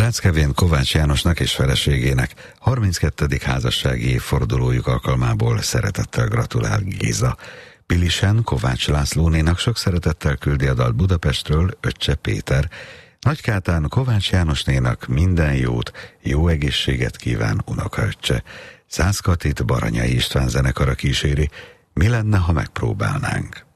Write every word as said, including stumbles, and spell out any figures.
Rácz Kevin Kovács Jánosnak és feleségének harminckettedik házassági évfordulójuk alkalmából szeretettel gratulál Géza. Pilisen Kovács Lászlónénak sok szeretettel küldi a dalt Budapestről öccse Péter. Nagykátán Kovács Jánosnénak minden jót, jó egészséget kíván unokaöccse. Szász Katit Baranyai István zenekara kíséri. Mi lenne, ha megpróbálnánk?